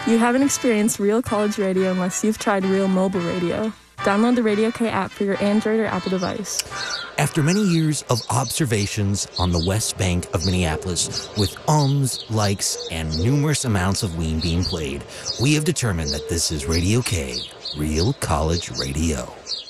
You haven't experienced real college radio unless you've tried real mobile radio. Download the Radio K app for your Android or Apple device. After many years of observations on the West Bank of Minneapolis, with likes, and numerous amounts of Ween being played, we have determined that this is Radio K, real college radio.